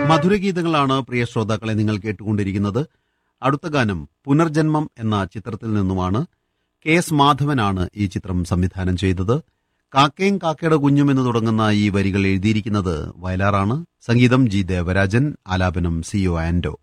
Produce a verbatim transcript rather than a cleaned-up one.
മധുരഗീതങ്ങളാണ് പ്രിയ ശ്രോതാക്കളെ നിങ്ങൾ കേട്ടുകൊണ്ടിരിക്കുന്നത്. അടുത്ത ഗാനം പുനർജന്മം എന്ന ചിത്രത്തിൽ നിന്നുമാണ്. കെ എസ് മാധവനാണ് ഈ ചിത്രം സംവിധാനം ചെയ്തത്. കാക്കയും കാക്കയുടെ കുഞ്ഞും എന്ന് തുടങ്ങുന്ന ഈ വരികൾ എഴുതിയിരിക്കുന്നത് വയലാറാണ്. സംഗീതം ജി ദേവരാജൻ, ആലാപനം സി ഒ ആൻഡോ.